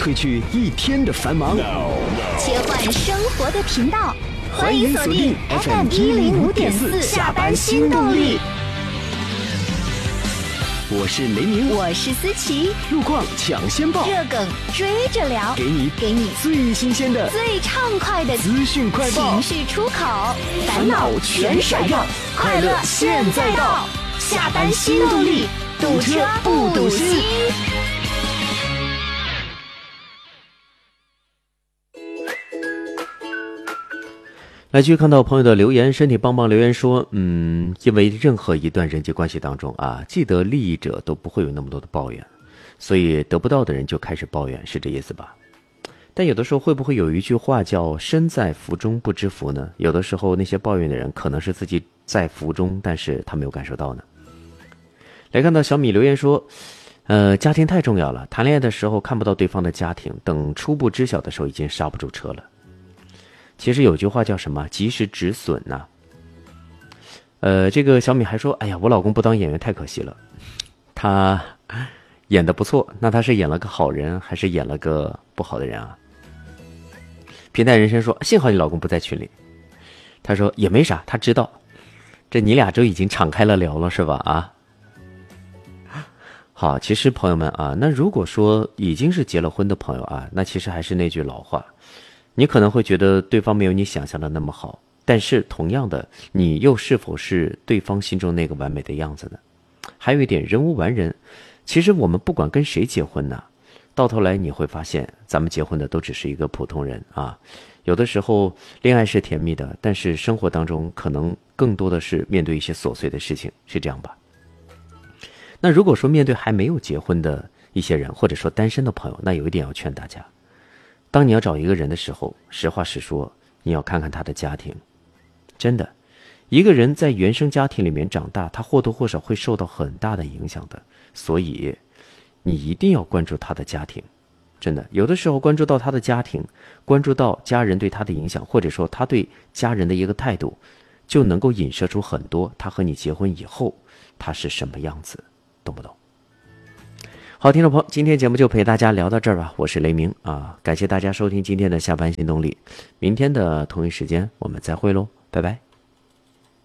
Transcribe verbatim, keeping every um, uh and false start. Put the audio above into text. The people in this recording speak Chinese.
褪去一天的繁忙， 切换生活的频道， 欢迎锁定 F M 一零五点四下班新动力。我是雷鸣， 我是思琪， 路况抢先报， 热梗追着聊， 给你给你最新鲜的、 最畅快的资讯快报， 情绪出口，烦恼全甩掉，快乐现在到，下班新动力，堵车不堵心。 来继续看到朋友的留言，身体棒棒留言说，嗯，因为任何一段人际关系当中啊，既得利益者都不会有那么多的抱怨，所以得不到的人就开始抱怨，是这意思吧？但有的时候会不会有一句话叫身在福中不知福呢？有的时候那些抱怨的人可能是自己在福中，但是他没有感受到呢。来看到小米留言说，呃，家庭太重要了，谈恋爱的时候看不到对方的家庭，等初步知晓的时候已经刹不住车了。其实有句话叫什么及时止损呐、啊、呃，这个小米还说，哎呀，我老公不当演员太可惜了，他演得不错，那他是演了个好人还是演了个不好的人啊？平淡人生说，幸好你老公不在群里。他说也没啥，他知道，这你俩就已经敞开了聊了是吧？啊，好，其实朋友们啊，那如果说已经是结了婚的朋友啊，那其实还是那句老话，你可能会觉得对方没有你想象的那么好，但是同样的，你又是否是对方心中那个完美的样子呢？还有一点，人无完人，其实我们不管跟谁结婚呢，到头来你会发现，咱们结婚的都只是一个普通人啊。有的时候恋爱是甜蜜的，但是生活当中可能更多的是面对一些琐碎的事情，是这样吧？那如果说面对还没有结婚的一些人，或者说单身的朋友，那有一点要劝大家，当你要找一个人的时候，实话实说，你要看看他的家庭。真的，一个人在原生家庭里面长大，他或多或少会受到很大的影响的，所以你一定要关注他的家庭。真的，有的时候关注到他的家庭，关注到家人对他的影响，或者说他对家人的一个态度，就能够引射出很多他和你结婚以后他是什么样子，懂不懂？好，听众朋友，今天节目就陪大家聊到这儿吧。我是雷鸣啊，感谢大家收听今天的下班新动力。明天的同一时间我们再会喽，拜拜。